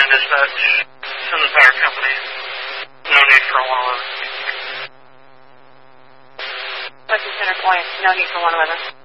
and dispatch from the fire company. No need for a 111. What's the center point? No need for 111.